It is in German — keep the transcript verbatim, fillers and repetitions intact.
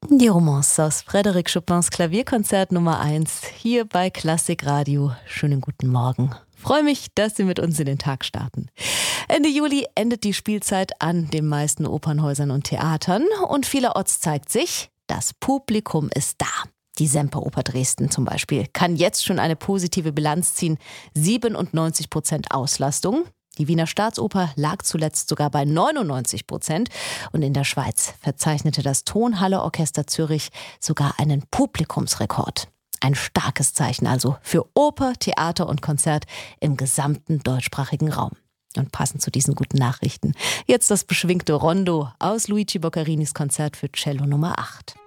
Die Romance aus Frédéric Chopins Klavierkonzert Nummer eins hier bei Klassik Radio. Schönen guten Morgen. Freue mich, dass Sie mit uns in den Tag starten. Ende Juli endet die Spielzeit an den meisten Opernhäusern und Theatern und vielerorts zeigt sich, das Publikum ist da. Die Semperoper Dresden zum Beispiel kann jetzt schon eine positive Bilanz ziehen. siebenundneunzig Prozent Auslastung. Die Wiener Staatsoper lag zuletzt sogar bei neunundneunzig Prozent und in der Schweiz verzeichnete das Tonhalle Orchester Zürich sogar einen Publikumsrekord. Ein starkes Zeichen also für Oper, Theater und Konzert im gesamten deutschsprachigen Raum. Und passend zu diesen guten Nachrichten, jetzt das beschwingte Rondo aus Luigi Boccarinis Konzert für Cello Nummer acht.